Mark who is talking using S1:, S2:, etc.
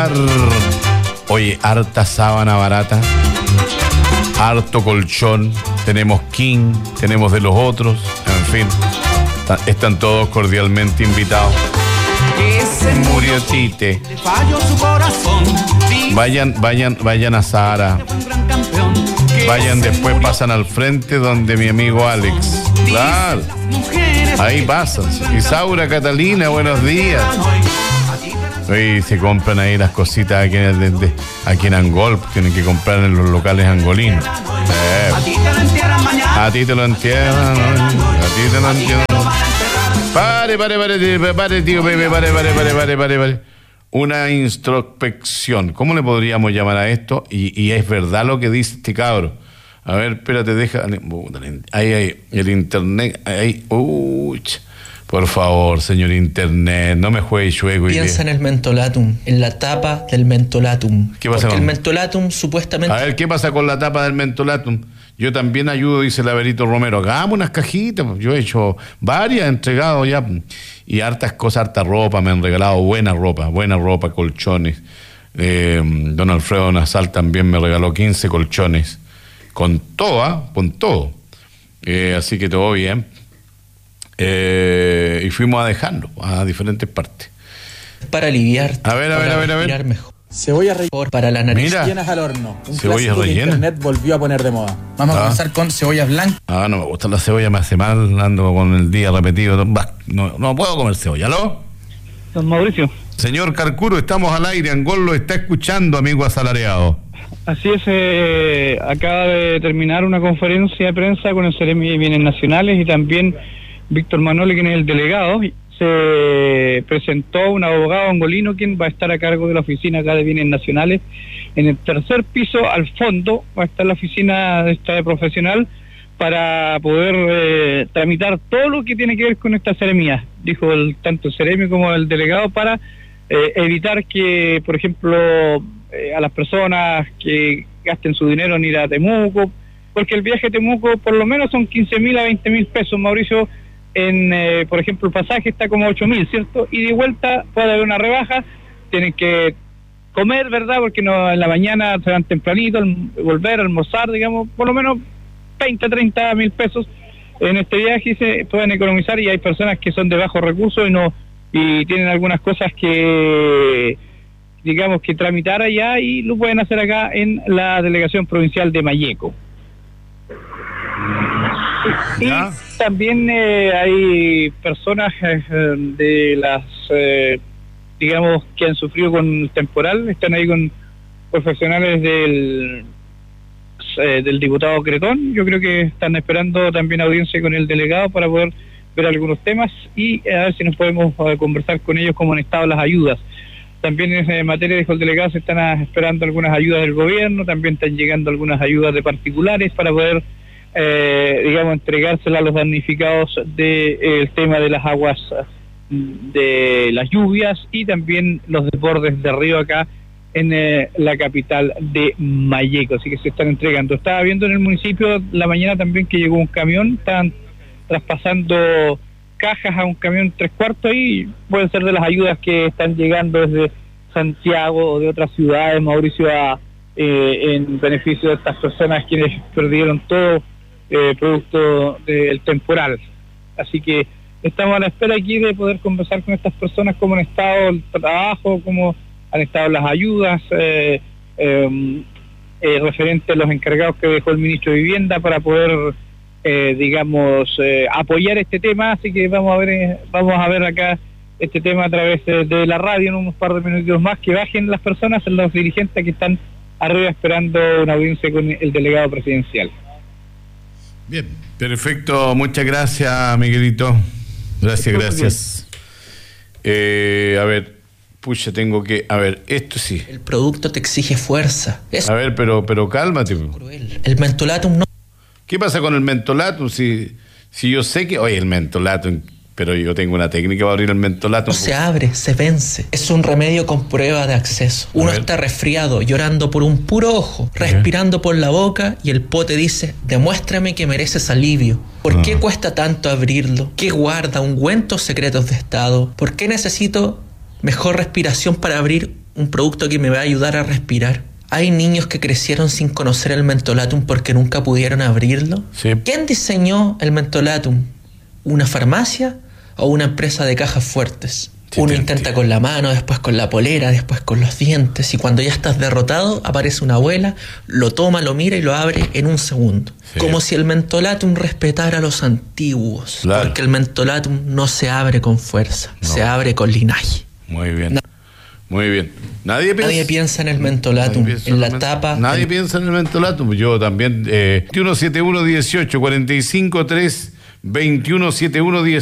S1: escuchar. Oye, harta sábana barata, harto colchón, tenemos king, tenemos de los otros, en fin, están todos cordialmente invitados. Murió Tite. Vayan a Sahara. Vayan después, pasan al frente donde mi amigo Alex. Claro, ahí pasan. Isaura Catalina, buenos días. Y se compran ahí las cositas aquí en Angol, tienen que comprar en los locales angolinos. A ti te lo entierran. Pare, tío, pare. Una introspección. ¿Cómo le podríamos llamar a esto? Y es verdad lo que dice este cabro. A ver, espérate, deja. Ahí, el internet. Ahí, por favor, señor internet, no me juegue chueco.
S2: Piensa en el mentolatum, en la tapa del mentolatum.
S1: ¿Qué pasa?
S2: Porque el mentolatum supuestamente...
S1: A ver, ¿qué pasa con la tapa del mentolatum? Yo también ayudo, dice el Averito Romero. Hagamos unas cajitas. Yo he hecho varias, entregado ya. Y hartas cosas, harta ropa. Me han regalado buena ropa, colchones. Don Alfredo Nazal también me regaló 15 colchones. Con todo. Así que todo bien. Y fuimos a dejarlo a diferentes partes.
S2: Para aliviar.
S1: A ver.
S2: Mejor.
S3: Cebolla rellena
S2: Para la nariz.
S1: Mira.
S3: llenas al horno. Un
S1: Cebolla
S3: clásico que
S1: rellena.
S3: internet volvió a poner de moda. Vamos a comenzar con cebollas blancas.
S1: No me gusta la cebolla, me hace mal, ando con el día repetido. No puedo comer cebolla, ¿no?
S4: Don Mauricio.
S1: Señor Carcuro, estamos al aire, Angol lo está escuchando, amigo asalariado.
S4: Así es, acaba de terminar una conferencia de prensa con el Seremi de Bienes Nacionales y también Víctor Manole, quien es el delegado. Se presentó un abogado angolino quien va a estar a cargo de la oficina acá de Bienes Nacionales. En el tercer piso, al fondo, va a estar la oficina de esta profesional para poder tramitar todo lo que tiene que ver con esta seremía, dijo tanto el Seremi como el delegado, para evitar que, por ejemplo, a las personas que gasten su dinero en ir a Temuco, porque el viaje a Temuco por lo menos son 15.000 a 20.000 pesos, Mauricio. Por ejemplo, el pasaje está como 8.000, ¿cierto? Y de vuelta puede haber una rebaja, tienen que comer, ¿verdad? Porque no en la mañana se van tempranito, volver a almorzar, digamos, por lo menos 20, 30 mil pesos en este viaje y se pueden economizar. Y hay personas que son de bajos recursos y tienen algunas cosas que, digamos, que tramitar allá y lo pueden hacer acá en la delegación provincial de Malleco.
S1: ¿Ya?
S4: Y también hay personas de las, digamos, que han sufrido con el temporal, están ahí con profesionales del diputado Cretón. Yo creo que están esperando también audiencia con el delegado para poder ver algunos temas y a ver si nos podemos conversar con ellos cómo han estado las ayudas. También en materia, dijo el delegado, se están esperando algunas ayudas del gobierno, también están llegando algunas ayudas de particulares para poder digamos, entregársela a los damnificados del tema de las aguas de las lluvias y también los desbordes de río acá en la capital de Malleco, así que se están entregando. Estaba viendo en el municipio la mañana también que llegó un camión, estaban traspasando cajas a un camión 3/4 y pueden ser de las ayudas que están llegando desde Santiago o de otras ciudades, Mauricio, en beneficio de estas personas quienes perdieron todo producto del temporal. Así que estamos a la espera aquí de poder conversar con estas personas cómo han estado el trabajo, cómo han estado las ayudas referente a los encargados que dejó el ministro de Vivienda para poder digamos apoyar este tema. Así que vamos a ver acá este tema a través de la radio en unos par de minutos más, que bajen las personas, los dirigentes que están arriba esperando una audiencia con el delegado presidencial.
S1: Bien, perfecto, muchas gracias, Miguelito. Gracias. A ver, pucha, tengo que... A ver, esto sí.
S2: El producto te exige fuerza. Es
S1: A ver, pero cálmate.
S2: cruel. El mentolatum no.
S1: ¿Qué pasa con el mentolatum? Si yo sé que... Oye, el mentolatum... Pero yo tengo una técnica para abrir el mentolatum.
S2: No se abre, se vence. Es un remedio con prueba de acceso. Uno está resfriado, llorando por un puro ojo, respirando por la boca y el pote dice: demuéstrame que mereces alivio. ¿Por qué cuesta tanto abrirlo? ¿Qué guarda ungüentos secretos de estado? ¿Por qué necesito mejor respiración para abrir un producto que me va a ayudar a respirar. Hay niños que crecieron sin conocer el mentolatum porque nunca pudieron abrirlo.
S1: Sí.
S2: ¿Quién diseñó el mentolatum? ¿Una farmacia o una empresa de cajas fuertes?
S1: Sí,
S2: Uno intenta con la mano, después con la polera, después con los dientes, y cuando ya estás derrotado, aparece una abuela, lo toma, lo mira y lo abre en un segundo.
S1: Sí.
S2: Como si el mentolatum respetara a los antiguos.
S1: Claro.
S2: Porque el mentolatum no se abre con fuerza,
S1: No.
S2: se abre con linaje.
S1: Muy bien. Muy bien. Nadie
S2: piensa en el mentolatum, en la tapa.
S1: Nadie piensa en el mentolatum. Yo también. 217118 45 3 217118.